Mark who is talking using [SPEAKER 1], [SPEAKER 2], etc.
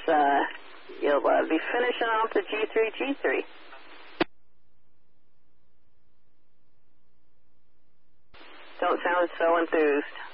[SPEAKER 1] you'll be finishing off the G3. Don't sound so enthused.